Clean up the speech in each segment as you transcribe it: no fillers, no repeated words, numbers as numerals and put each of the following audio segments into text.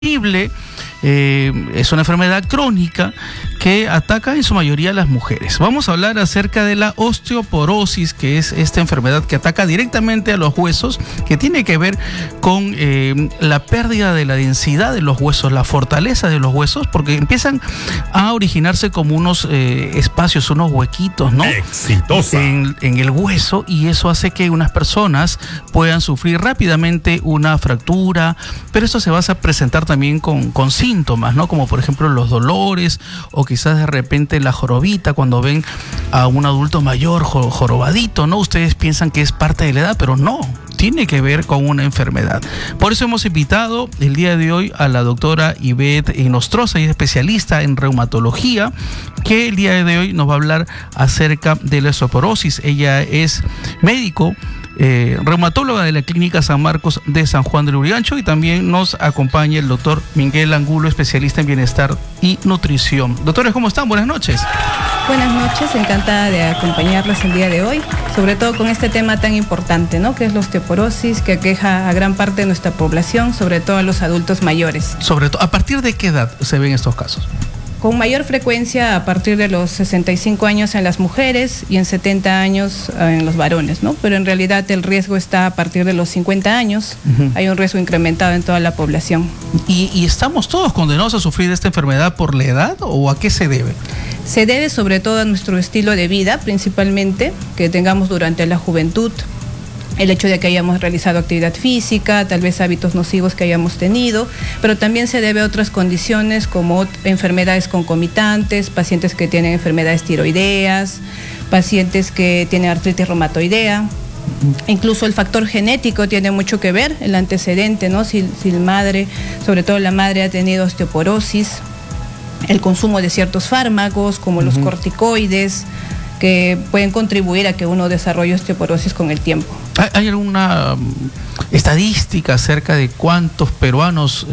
Es una enfermedad crónica que ataca en su mayoría a las mujeres. Vamos a hablar acerca de la osteoporosis, que es esta enfermedad que ataca directamente a los huesos, que tiene que ver con la pérdida de la densidad de los huesos, la fortaleza de los huesos, porque empiezan a originarse como unos espacios, unos huequitos, ¿no? Exitosa. En el hueso, y eso hace que unas personas puedan sufrir rápidamente una fractura, pero esto se va a presentar también con síntomas, ¿no? Como por ejemplo los dolores, o quizás de repente la jorobita, cuando ven a un adulto mayor jorobadito, ¿no? Ustedes piensan que es parte de la edad, pero no, tiene que ver con una enfermedad. Por eso hemos invitado el día de hoy a la doctora Ivette Nostroza, y es especialista en reumatología, que el día de hoy nos va a hablar acerca de la osteoporosis. Ella es médico, reumatóloga de la Clínica San Marcos de San Juan del Urigancho, y también nos acompaña el doctor Miguel Angulo, especialista en bienestar y nutrición. Doctores, ¿cómo están? Buenas noches. Buenas noches, encantada de acompañarles el día de hoy, sobre todo con este tema tan importante, ¿no? Que es la osteoporosis, que aqueja a gran parte de nuestra población, sobre todo a los adultos mayores. Sobre todo, ¿a partir de qué edad se ven estos casos? Con mayor frecuencia a partir de los 65 años en las mujeres y en 70 años en los varones, ¿no? Pero en realidad el riesgo está a partir de los 50 años. Hay un riesgo incrementado en toda la población. ¿Y estamos todos condenados a sufrir esta enfermedad por la edad, o a qué se debe? Se debe sobre todo a nuestro estilo de vida, principalmente, que tengamos durante la juventud. El hecho de que hayamos realizado actividad física, tal vez hábitos nocivos que hayamos tenido, pero también se debe a otras condiciones como enfermedades concomitantes, pacientes que tienen enfermedades tiroideas, pacientes que tienen artritis reumatoidea. Incluso el factor genético tiene mucho que ver, el antecedente, ¿no? Si la madre, sobre todo la madre, ha tenido osteoporosis, el consumo de ciertos fármacos como los corticoides, que pueden contribuir a que uno desarrolle osteoporosis con el tiempo. ¿Hay alguna estadística acerca de cuántos peruanos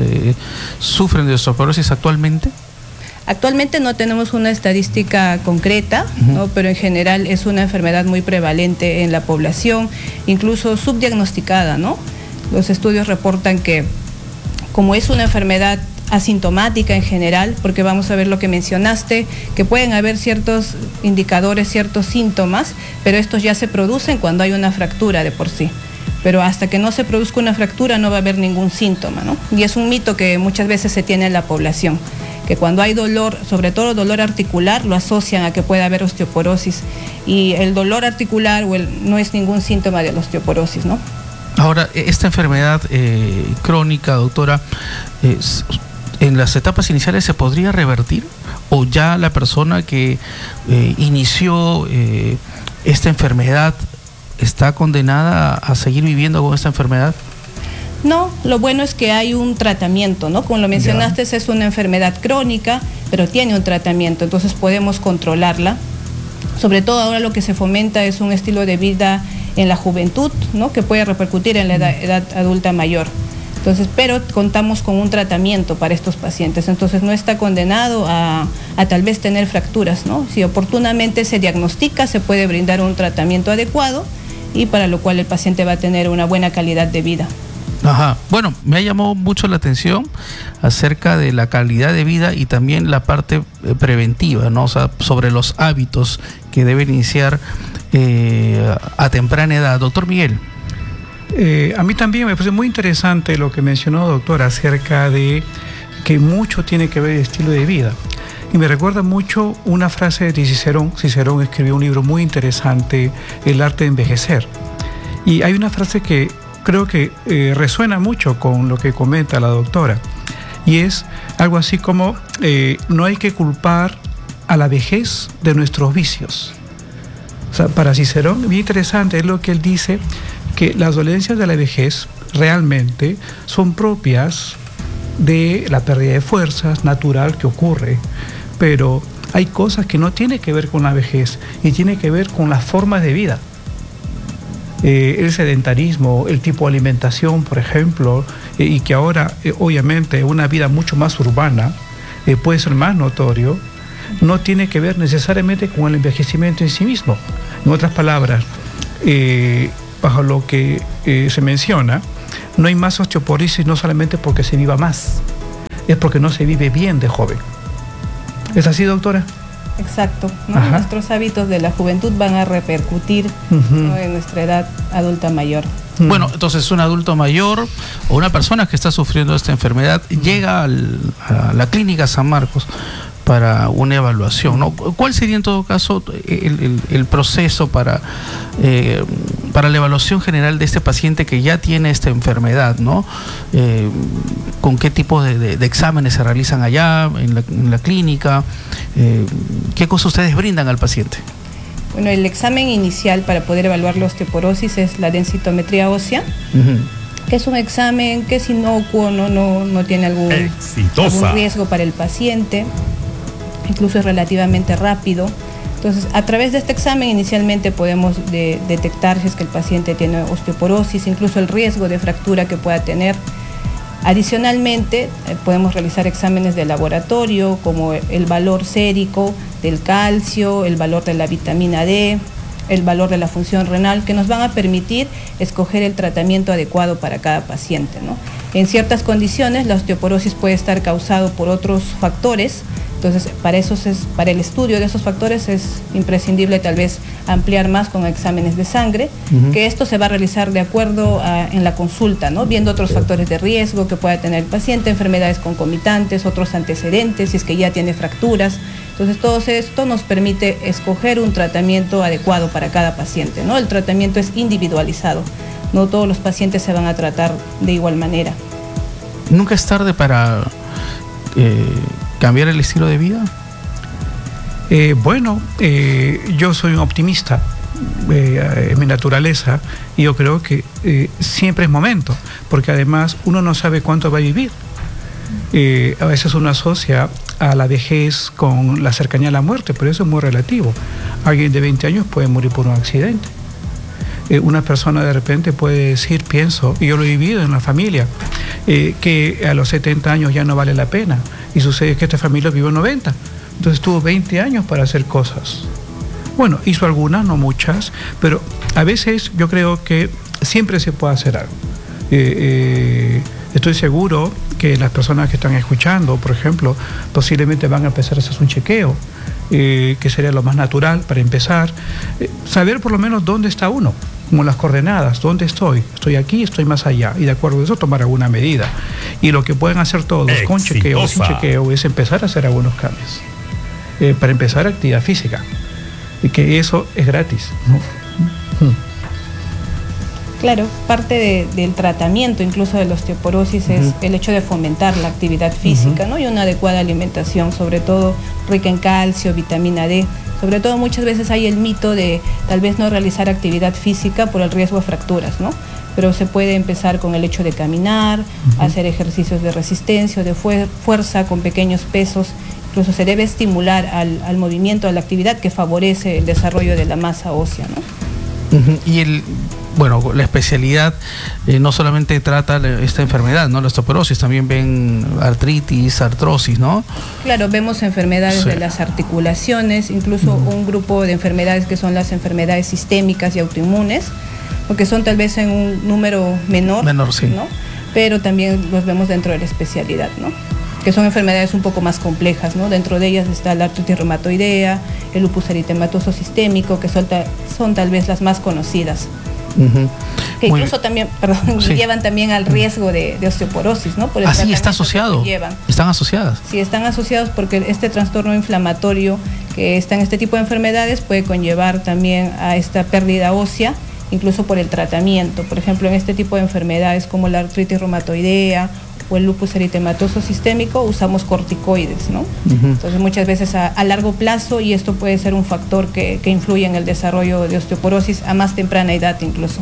sufren de osteoporosis actualmente? Actualmente no tenemos una estadística concreta, ¿no? Pero en general es una enfermedad muy prevalente en la población, incluso subdiagnosticada, ¿no? Los estudios reportan que, como es una enfermedad asintomática en general, porque vamos a ver lo que mencionaste, que pueden haber ciertos indicadores, ciertos síntomas, pero estos ya se producen cuando hay una fractura de por sí. Pero hasta que no se produzca una fractura no va a haber ningún síntoma, ¿no? Y es un mito que muchas veces se tiene en la población, que cuando hay dolor, sobre todo dolor articular, lo asocian a que pueda haber osteoporosis, y el dolor articular no es ningún síntoma de la osteoporosis, ¿no? Ahora, esta enfermedad crónica, doctora, ¿en las etapas iniciales se podría revertir? ¿O ya la persona que inició esta enfermedad está condenada a seguir viviendo con esta enfermedad? No, lo bueno es que hay un tratamiento, ¿no? Como lo mencionaste, es una enfermedad crónica, pero tiene un tratamiento, entonces podemos controlarla. Sobre todo ahora lo que se fomenta es un estilo de vida en la juventud, ¿no? Que puede repercutir en la edad adulta mayor. Entonces, pero contamos con un tratamiento para estos pacientes, entonces no está condenado a tal vez tener fracturas, ¿no? Si oportunamente se diagnostica, se puede brindar un tratamiento adecuado, y para lo cual el paciente va a tener una buena calidad de vida. Ajá. Bueno, me ha llamado mucho la atención acerca de la calidad de vida y también la parte preventiva, ¿no? O sea, sobre los hábitos que deben iniciar a temprana edad. Doctor Miguel. A mí también me parece muy interesante lo que mencionó, doctor, acerca de que mucho tiene que ver el estilo de vida. Y me recuerda mucho una frase de Cicerón. Cicerón escribió un libro muy interesante, El arte de envejecer. Y hay una frase que creo que resuena mucho con lo que comenta la doctora. Y es algo así como, no hay que culpar a la vejez de nuestros vicios. O sea, para Cicerón, bien interesante es lo que él dice, que las dolencias de la vejez realmente son propias de la pérdida de fuerzas natural que ocurre, pero hay cosas que no tienen que ver con la vejez y tienen que ver con las formas de vida. El sedentarismo, el tipo de alimentación, por ejemplo, y que ahora obviamente una vida mucho más urbana puede ser más notorio, no tiene que ver necesariamente con el envejecimiento en sí mismo. En otras palabras, bajo lo que se menciona, no hay más osteoporosis no solamente porque se viva más, es porque no se vive bien de joven. ¿Es así, doctora? Exacto, ¿no? Nuestros hábitos de la juventud van a repercutir, ¿no?, en nuestra edad adulta mayor. Bueno, entonces un adulto mayor o una persona que está sufriendo esta enfermedad llega a la clínica San Marcos para una evaluación, ¿no? ¿Cuál sería en todo caso el proceso para la evaluación general de este paciente que ya tiene esta enfermedad, ¿no? ¿Con qué tipo de exámenes se realizan allá en la clínica? ¿Qué cosas ustedes brindan al paciente? Bueno, el examen inicial para poder evaluar la osteoporosis es la densitometría ósea, que es un examen que es inocuo, no tiene algún riesgo para el paciente, incluso es relativamente rápido. Entonces, a través de este examen inicialmente podemos detectar si es que el paciente tiene osteoporosis, incluso el riesgo de fractura que pueda tener. Adicionalmente, podemos realizar exámenes de laboratorio como el valor sérico del calcio, el valor de la vitamina D, el valor de la función renal, que nos van a permitir escoger el tratamiento adecuado para cada paciente, ¿no? En ciertas condiciones, la osteoporosis puede estar causado por otros factores. Entonces, para el estudio de esos factores es imprescindible tal vez ampliar más con exámenes de sangre, que esto se va a realizar de acuerdo en la consulta, ¿no? Viendo otros factores de riesgo que pueda tener el paciente, enfermedades concomitantes, otros antecedentes, si es que ya tiene fracturas. Entonces, todo esto nos permite escoger un tratamiento adecuado para cada paciente, ¿no? El tratamiento es individualizado, no todos los pacientes se van a tratar de igual manera. ¿Nunca es tarde para cambiar el estilo de vida? Yo soy un optimista en mi naturaleza, y yo creo que siempre es momento, porque además uno no sabe cuánto va a vivir. A veces uno asocia a la vejez con la cercanía a la muerte, pero eso es muy relativo. Alguien de 20 años puede morir por un accidente. Una persona de repente puede decir, pienso, y yo lo he vivido en la familia, que a los 70 años ya no vale la pena, y sucede que esta familia vivió 90, entonces tuvo 20 años para hacer cosas. Bueno, hizo algunas, no muchas, pero a veces yo creo que siempre se puede hacer algo. Estoy seguro que las personas que están escuchando, por ejemplo, posiblemente van a empezar a hacer un chequeo, que sería lo más natural para empezar. Saber por lo menos dónde está uno, como las coordenadas, dónde estoy aquí, estoy más allá, y de acuerdo a eso tomar alguna medida. Y lo que pueden hacer todos, con chequeo o sin chequeo, es empezar a hacer algunos cambios. Para empezar, actividad física, y que eso es gratis, ¿no? Claro, parte del tratamiento incluso de la osteoporosis es el hecho de fomentar la actividad física, ¿no? Y una adecuada alimentación, sobre todo rica en calcio, vitamina D. Sobre todo muchas veces hay el mito de tal vez no realizar actividad física por el riesgo de fracturas, ¿no? Pero se puede empezar con el hecho de caminar, hacer ejercicios de resistencia, de fuerza con pequeños pesos. Incluso se debe estimular al movimiento, a la actividad que favorece el desarrollo de la masa ósea, ¿no? Y la especialidad no solamente trata esta enfermedad, ¿no? La osteoporosis, también ven artritis, artrosis, ¿no? Claro, vemos enfermedades de las articulaciones, incluso un grupo de enfermedades que son las enfermedades sistémicas y autoinmunes, porque son tal vez en un número menor, sí, ¿no? Pero también los vemos dentro de la especialidad, ¿no? Que son enfermedades un poco más complejas, ¿no? Dentro de ellas está la artritis reumatoidea, el lupus eritematoso sistémico, que son tal vez las más conocidas. Que incluso también, llevan también al riesgo de osteoporosis, ¿no? Por el sí, está asociado. ¿Están asociadas? Sí, están asociados porque este trastorno inflamatorio que está en este tipo de enfermedades puede conllevar también a esta pérdida ósea, incluso por el tratamiento. Por ejemplo, en este tipo de enfermedades como la artritis reumatoidea o el lupus eritematoso sistémico usamos corticoides, ¿no? Entonces muchas veces a largo plazo, y esto puede ser un factor que influye en el desarrollo de osteoporosis a más temprana edad incluso.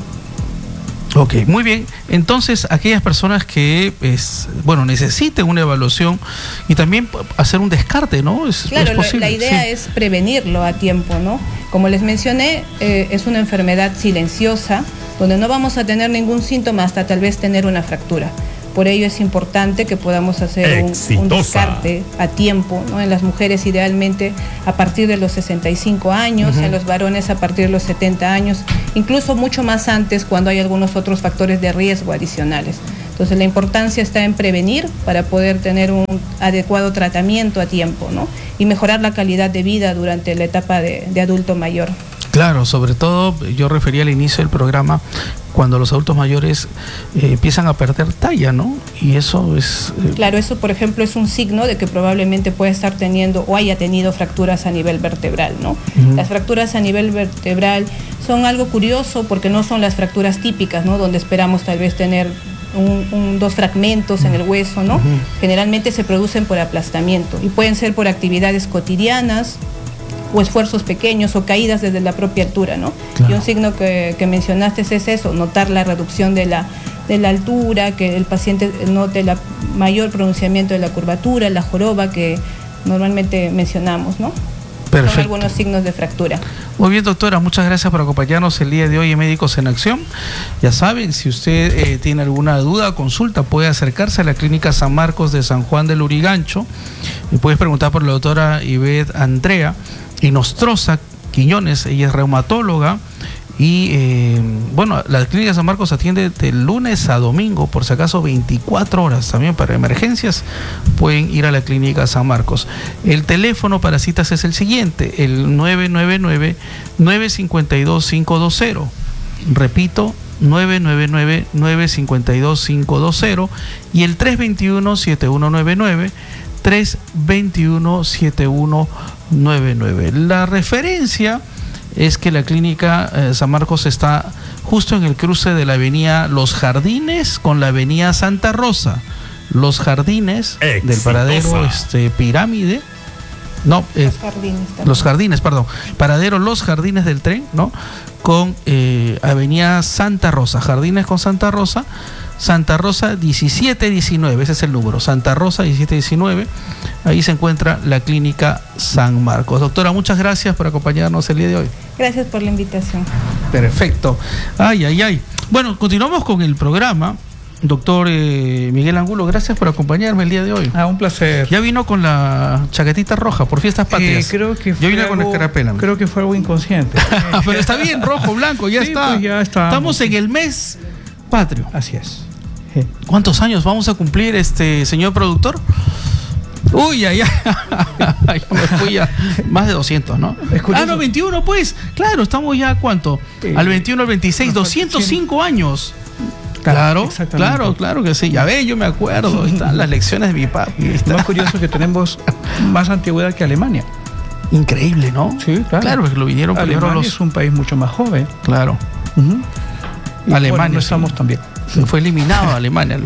Ok, muy bien. Entonces, aquellas personas que necesiten una evaluación y también hacer un descarte, ¿no? Claro, es posible. La idea es prevenirlo a tiempo, ¿no? Como les mencioné, es una enfermedad silenciosa donde no vamos a tener ningún síntoma hasta tal vez tener una fractura. Por ello es importante que podamos hacer un descarte a tiempo, ¿no? En las mujeres idealmente a partir de los 65 años, en los varones a partir de los 70 años, incluso mucho más antes cuando hay algunos otros factores de riesgo adicionales. Entonces la importancia está en prevenir para poder tener un adecuado tratamiento a tiempo, ¿no? Y mejorar la calidad de vida durante la etapa de adulto mayor. Claro, sobre todo yo refería al inicio del programa cuando los adultos mayores empiezan a perder talla, ¿no? Y eso es... Claro, eso por ejemplo es un signo de que probablemente puede estar teniendo o haya tenido fracturas a nivel vertebral, ¿no? Las fracturas a nivel vertebral son algo curioso porque no son las fracturas típicas, ¿no? Donde esperamos tal vez tener dos fragmentos en el hueso, ¿no? Generalmente se producen por aplastamiento y pueden ser por actividades cotidianas o esfuerzos pequeños o caídas desde la propia altura, ¿no? Claro. Y un signo que mencionaste es eso, notar la reducción de la altura, que el paciente note el mayor pronunciamiento de la curvatura, la joroba que normalmente mencionamos, ¿no? Perfecto. Son algunos signos de fractura. Muy bien, doctora, muchas gracias por acompañarnos el día de hoy en Médicos en Acción. Ya saben, si usted tiene alguna duda o consulta, puede acercarse a la Clínica San Marcos de San Juan del Lurigancho y puedes preguntar por la doctora Ivette Andrea Inostroza Quiñones. Ella es reumatóloga y bueno, la Clínica San Marcos atiende de lunes a domingo, por si acaso 24 horas. También para emergencias pueden ir a la Clínica San Marcos. El teléfono para citas es el siguiente, el 999-952-520. Repito, 999-952-520 y el 321-7199, 321-7199. La referencia es que la Clínica San Marcos está justo en el cruce de la avenida Los Jardines con la avenida Santa Rosa. Los Jardines del paradero Pirámide. No, Los Jardines, perdón. Paradero Los Jardines del tren, ¿no? Con avenida Santa Rosa. Jardines con Santa Rosa. Santa Rosa 1719, ese es el número, Santa Rosa 1719, ahí se encuentra la Clínica San Marcos. Doctora, muchas gracias por acompañarnos el día de hoy. Gracias por la invitación. Perfecto. Ay. Bueno, continuamos con el programa. Doctor Miguel Angulo, gracias por acompañarme el día de hoy. Un placer. Ya vino con la chaquetita roja por Fiestas Patrias. Creo que yo vine con escarapela. Creo que fue algo inconsciente. Pero está bien, rojo, blanco, ya está. Pues ya estamos en el mes patrio. Así es. ¿Cuántos años vamos a cumplir, señor productor? Uy, ya me fui a más de 200, ¿no? No, 21 pues. Claro, estamos ya, ¿cuánto? Al 21, al 26, 205 años. Claro que sí. Ya ve, yo me acuerdo. Están las lecciones de mi papi. Lo más curioso es que tenemos más antigüedad que Alemania. Increíble, ¿no? Sí, claro. Claro, porque lo vinieron primero Alemania es un país mucho más joven. Claro. Alemania. Bueno, no estamos tan bien. Fue eliminado Alemania.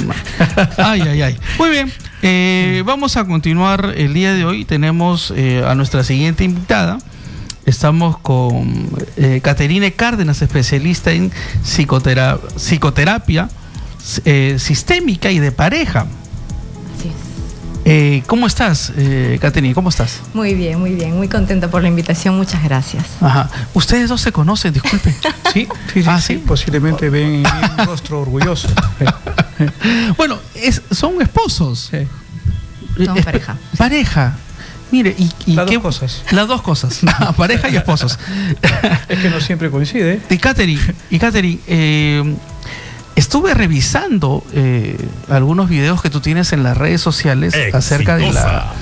Ay. Muy bien. Vamos a continuar el día de hoy. Tenemos a nuestra siguiente invitada. Estamos con Caterine Cárdenas, especialista en psicoterapia sistémica y de pareja. Así es. ¿Cómo estás, Caterine? ¿Cómo estás? Muy bien, muy contenta por la invitación, muchas gracias. Ajá. ¿Ustedes dos se conocen? Disculpe. Sí. Posiblemente ven un rostro orgulloso. Bueno, son esposos. Son pareja. Pareja. Mire, las dos cosas. Las dos cosas. Pareja y esposos. Es que no siempre coincide. Y Caterine, estuve revisando algunos videos que tú tienes en las redes sociales acerca de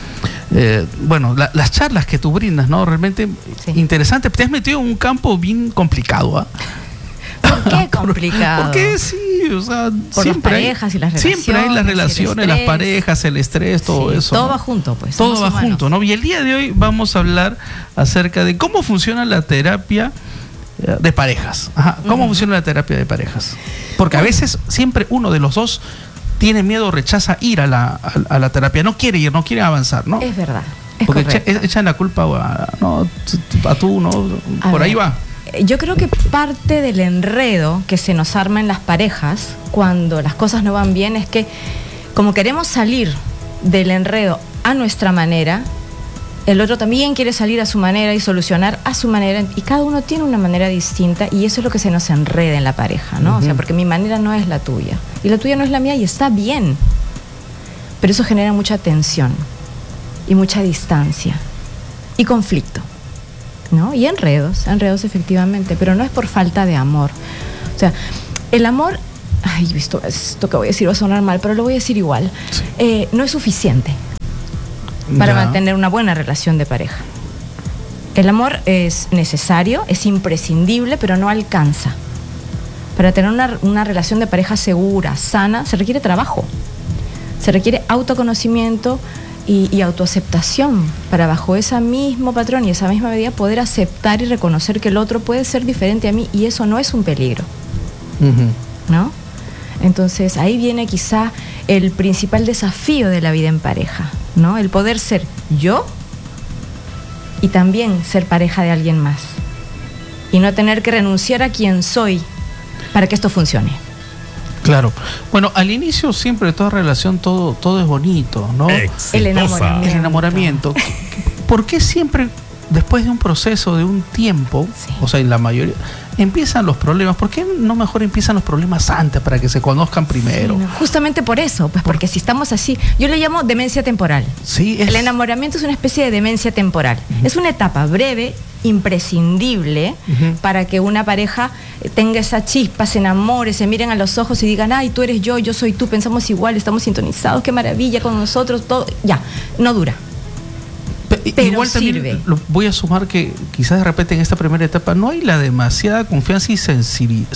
las charlas que tú brindas, ¿no? Realmente interesante. Te has metido en un campo bien complicado, ¿ah? ¿Por qué complicado? Porque sí, o sea, por siempre las parejas y las relaciones. Siempre hay las relaciones, las parejas, el estrés, todo eso. Todo ¿no? va junto, pues. Todo va junto, ¿no? Y el día de hoy vamos a hablar acerca de cómo funciona la terapia de parejas. ¿Cómo funciona la terapia de parejas? Porque a veces siempre uno de los dos tiene miedo o rechaza ir a la terapia, no quiere ir, no quiere avanzar, ¿no? Es verdad. Porque echan a culpa a tú, ¿no? Por ahí va. Yo creo que parte del enredo que se nos arma en las parejas cuando las cosas no van bien es que como queremos salir del enredo a nuestra manera, el otro también quiere salir a su manera y solucionar a su manera, y cada uno tiene una manera distinta, y eso es lo que se nos enreda en la pareja, ¿no? O sea, porque mi manera no es la tuya y la tuya no es la mía, y está bien, pero eso genera mucha tensión y mucha distancia y conflicto, ¿no? Y enredos efectivamente, pero no es por falta de amor. O sea, el amor ay, esto que voy a decir va a sonar mal, pero lo voy a decir igual. Sí. No es suficiente para mantener una buena relación de pareja. El amor es necesario, es imprescindible, pero no alcanza. Para tener una relación de pareja segura, sana, se requiere trabajo. Se requiere autoconocimiento y autoaceptación para bajo ese mismo patrón y esa misma medida poder aceptar y reconocer que el otro puede ser diferente a mí y eso no es un peligro. ¿No? Entonces ahí viene quizá el principal desafío de la vida en pareja, ¿no? El poder ser yo y también ser pareja de alguien más y no tener que renunciar a quien soy para que esto funcione. Claro. Bueno, al inicio siempre de toda relación todo es bonito, ¿no? El enamoramiento. ¿Por qué siempre después de un proceso, de un tiempo, sí, o sea, en la mayoría, empiezan los problemas? ¿Por qué no mejor empiezan los problemas antes para que se conozcan primero? Sí, no, justamente por eso, pues porque si estamos así, yo le llamo demencia temporal. Sí, el enamoramiento es una especie de demencia temporal. Es una etapa breve, imprescindible para que una pareja tenga esa chispa, se enamore, se miren a los ojos y digan, ay, tú eres yo soy tú, pensamos igual, estamos sintonizados, qué maravilla con nosotros, todo, ya, no dura. Pero igual también voy a sumar que quizás de repente en esta primera etapa no hay la demasiada confianza y sensibilidad.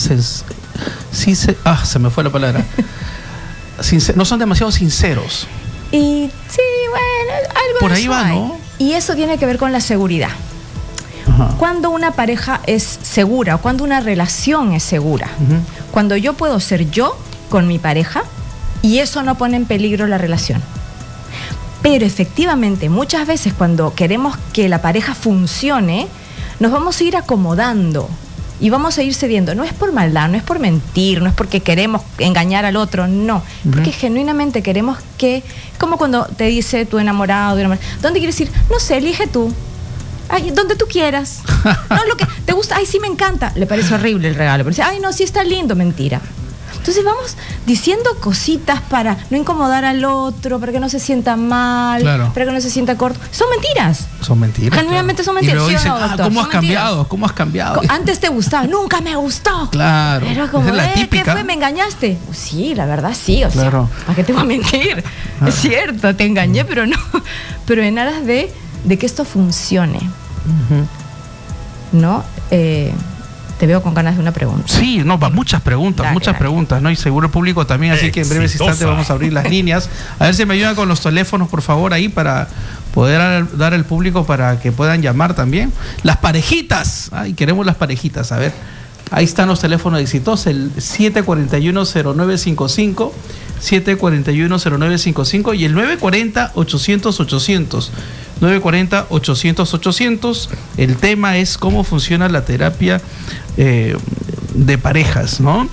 Se me fue la palabra. No son demasiado sinceros. Y sí, bueno, algo por ahí va, ¿no? Y eso tiene que ver con la seguridad. Cuando una pareja es segura, cuando una relación es segura, cuando yo puedo ser yo con mi pareja y eso no pone en peligro la relación. Pero efectivamente, muchas veces cuando queremos que la pareja funcione, nos vamos a ir acomodando y vamos a ir cediendo. No es por maldad, no es por mentir, no es porque queremos engañar al otro, no. Porque genuinamente queremos que, como cuando te dice tu enamorado, ¿dónde quieres ir? No sé, elige tú. Ay, donde tú quieras. No, lo que te gusta, ay, sí me encanta. Le parece horrible el regalo, pero dice, ay, no, sí está lindo, mentira. Entonces vamos diciendo cositas para no incomodar al otro, para que no se sienta mal, claro, para que no se sienta corto. Son mentiras. Son mentiras. Genuinamente son mentiras. Y luego ¿Sí dicen, o no, doctor? ¿cómo has cambiado? ¿Cómo has cambiado? Antes te gustaba, nunca me gustó. Claro. Era como, es la típica. ¿Qué fue? ¿Me engañaste? Pues sí, la verdad sí, o claro, sea, ¿para qué te voy a mentir? Es cierto, te engañé, pero no. Pero en aras de que esto funcione. ¿No? Te veo con ganas de una pregunta. Sí, no, muchas preguntas, preguntas, ¿no? Y seguro el público también, así que en breves instantes vamos a abrir las líneas. A ver si me ayudan con los teléfonos, por favor, ahí para poder dar al público para que puedan llamar también. Las parejitas, ay, queremos las parejitas, a ver. Ahí están los teléfonos exitosos, el 741-0955, 741-0955 y el 940-800-800. 940-800-800. El tema es cómo funciona la terapia de parejas, ¿no?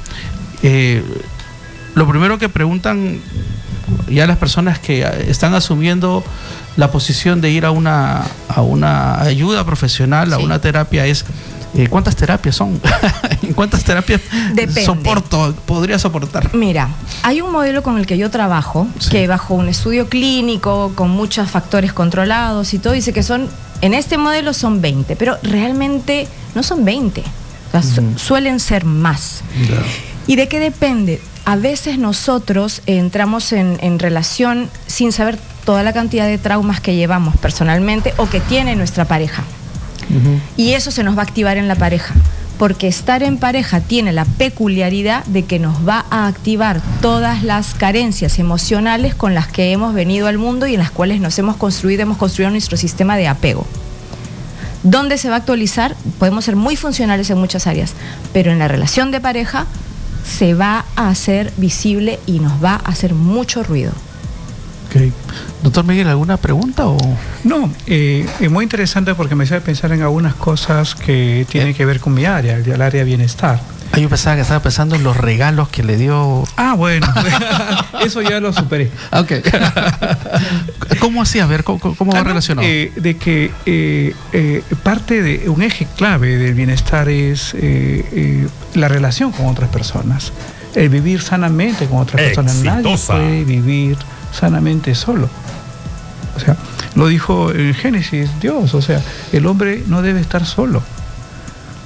Lo primero que preguntan ya las personas que están asumiendo la posición de ir a una ayuda profesional, sí, a una terapia es ¿cuántas terapias son? ¿Cuántas terapias podría soportar? Mira, hay un modelo con el que yo trabajo, sí, que bajo un estudio clínico, con muchos factores controlados y todo, dice que en este modelo son 20, pero realmente no son 20, o sea, suelen ser más. Yeah. ¿Y de qué depende? A veces nosotros entramos en relación sin saber toda la cantidad de traumas que llevamos personalmente o que tiene nuestra pareja. Y eso se nos va a activar en la pareja, porque estar en pareja tiene la peculiaridad de que nos va a activar todas las carencias emocionales con las que hemos venido al mundo y en las cuales hemos construido nuestro sistema de apego. ¿Dónde se va a actualizar? Podemos ser muy funcionales en muchas áreas, pero en la relación de pareja se va a hacer visible y nos va a hacer mucho ruido. Okay. Doctor Miguel, ¿alguna pregunta o...? No, es muy interesante porque me hace pensar en algunas cosas que tienen que ver con mi área, el área de bienestar. Yo pensaba que estaba pensando en los regalos que le dio... Bueno, eso ya lo superé. Ok. ¿Cómo así? A ver, ¿cómo va relacionado? De que parte de un eje clave del bienestar es la relación con otras personas. El vivir sanamente con otras personas. Nadie puede vivir sanamente solo. O sea, lo dijo en Génesis Dios, o sea, el hombre no debe estar solo.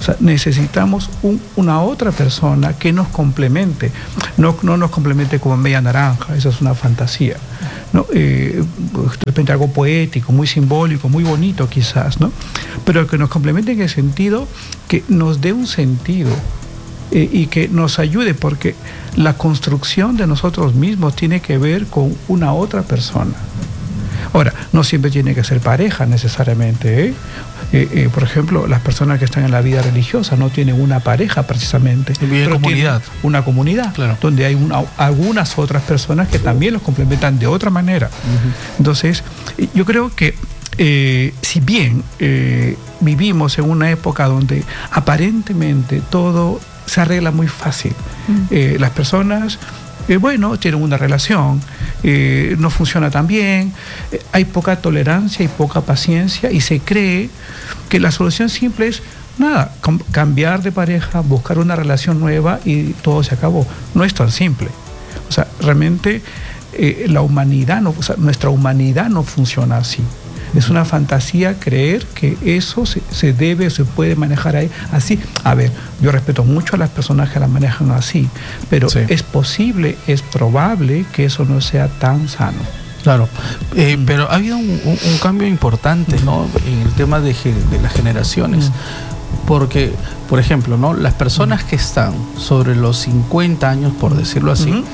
O sea, necesitamos una otra persona que nos complemente, no nos complemente como media naranja, esa es una fantasía, ¿no? De repente algo poético, muy simbólico, muy bonito quizás, ¿no? Pero que nos complemente en el sentido que nos dé un sentido y que nos ayude, porque la construcción de nosotros mismos tiene que ver con una otra persona. Ahora, no siempre tiene que ser pareja necesariamente, ¿eh? Por ejemplo, las personas que están en la vida religiosa no tienen una pareja precisamente, pero comunidad. Una comunidad, claro, donde hay algunas otras personas que también los complementan de otra manera. Entonces, yo creo que si bien vivimos en una época donde aparentemente todo se arregla muy fácil, las personas bueno, tienen una relación, no funciona tan bien, hay poca tolerancia y poca paciencia, y se cree que la solución simple es nada, cambiar de pareja, buscar una relación nueva y todo se acabó. No es tan simple. O sea, realmente la humanidad no, o sea, nuestra humanidad no funciona así. Es una fantasía creer que eso se debe o se puede manejar ahí así. A ver, yo respeto mucho a las personas que la manejan así, pero sí, es posible, es probable que eso no sea tan sano. Claro, pero ha habido un cambio importante, ¿no?, en el tema de las generaciones. Porque, por ejemplo, ¿no?, las personas que están sobre los 50 años, por decirlo así,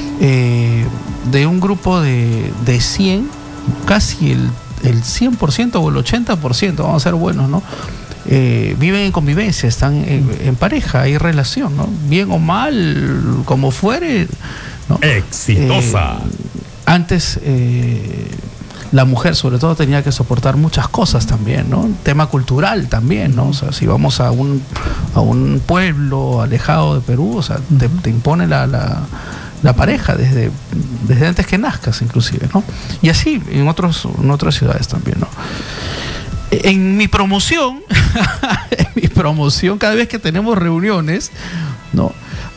de un grupo de 100, casi el 100% o el 80%, vamos a ser buenos, ¿no?, viven en convivencia, están en pareja, hay relación, ¿no?, bien o mal, como fuere, ¿no? Exitosa. Antes la mujer sobre todo tenía que soportar muchas cosas también, ¿no? Tema cultural también, ¿no? O sea, si vamos a un pueblo alejado de Perú, o sea, te impone la pareja desde antes que nazcas, inclusive, ¿no? Y así en otras ciudades también, ¿no? En mi promoción, cada vez que tenemos reuniones, ¿no?,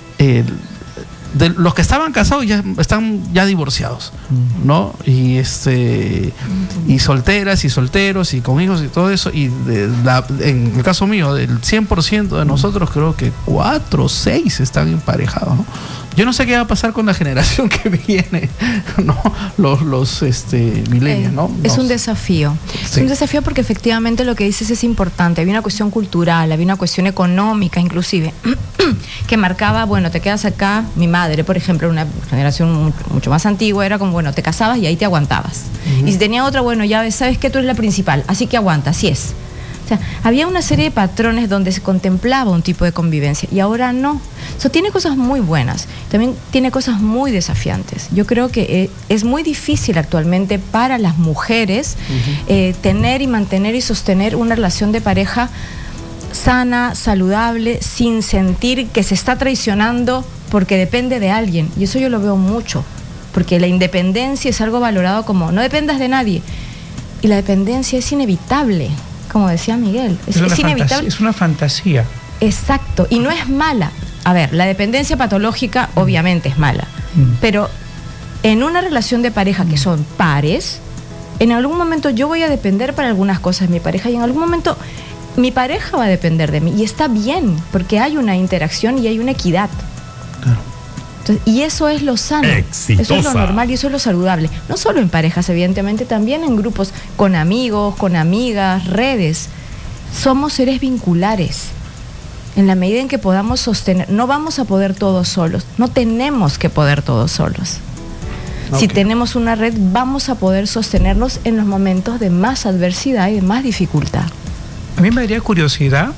de los que estaban casados ya están ya divorciados, ¿no? Y solteras y solteros y con hijos y todo eso. Y en el caso mío, del 100% de nosotros, creo que 4 o 6 están emparejados, ¿no? Yo no sé qué va a pasar con la generación que viene, ¿no? Los millennials, ¿no? Es un desafío. Sí. Es un desafío porque efectivamente lo que dices es importante. Había una cuestión cultural, había una cuestión económica inclusive, que marcaba, bueno, te quedas acá. Mi madre, por ejemplo, una generación mucho más antigua, era como, bueno, te casabas y ahí te aguantabas. Y si tenía otra, bueno, ya sabes que tú eres la principal, así que aguanta, así es. O sea, había una serie de patrones donde se contemplaba un tipo de convivencia y ahora no. Eso tiene cosas muy buenas, también tiene cosas muy desafiantes. Yo creo que es muy difícil actualmente para las mujeres tener y mantener y sostener una relación de pareja sana, saludable, sin sentir que se está traicionando porque depende de alguien. Y eso yo lo veo mucho, porque la independencia es algo valorado como no dependas de nadie. Y la dependencia es inevitable. Como decía Miguel, es inevitable. Es una fantasía. Exacto, y no es mala. A ver, la dependencia patológica obviamente es mala, pero en una relación de pareja que son pares, en algún momento yo voy a depender para algunas cosas de mi pareja y en algún momento mi pareja va a depender de mí. Y está bien, porque hay una interacción y hay una equidad. Claro. Entonces, y eso es lo sano, Exitosa. Eso es lo normal y eso es lo saludable. No solo en parejas, evidentemente, también en grupos, con amigos, con amigas, redes. Somos seres vinculares. En la medida en que podamos sostener, no vamos a poder todos solos, no tenemos que poder todos solos. Okay. Si tenemos una red, vamos a poder sostenernos en los momentos de más adversidad y de más dificultad. A mí me daría curiosidad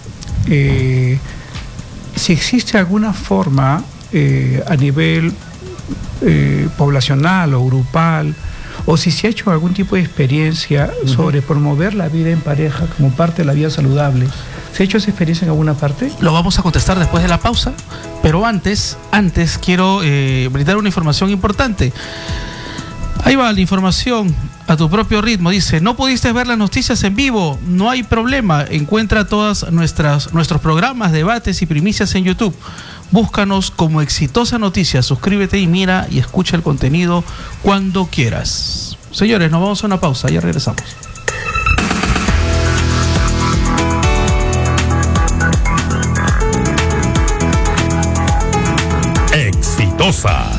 si existe alguna forma a nivel poblacional o grupal, o si se ha hecho algún tipo de experiencia sobre promover la vida en pareja como parte de la vida saludable. ¿Se ha hecho esa experiencia en alguna parte? Lo vamos a contestar después de la pausa, pero antes quiero brindar una información importante. Ahí va la información a tu propio ritmo. Dice, ¿no pudiste ver las noticias en vivo? No hay problema. Encuentra todos nuestros programas, debates y primicias en YouTube. Búscanos como Exitosa Noticias. Suscríbete y mira y escucha el contenido cuando quieras. Señores, nos vamos a una pausa. Ya regresamos. Espinosa.